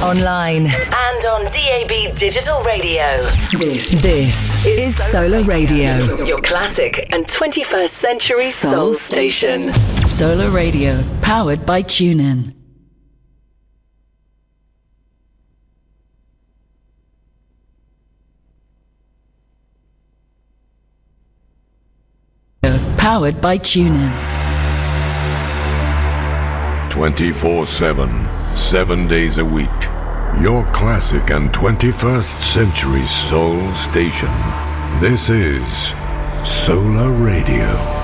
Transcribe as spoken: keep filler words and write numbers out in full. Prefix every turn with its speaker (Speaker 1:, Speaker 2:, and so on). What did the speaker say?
Speaker 1: online, and on D A B Digital Radio. This, this is Solar Radio, your classic and twenty-first century soul, soul station.
Speaker 2: Solar Radio, powered by TuneIn. Powered by TuneIn.
Speaker 3: twenty-four seven, seven days a week. Your classic and twenty-first century soul station. This is Solar Radio.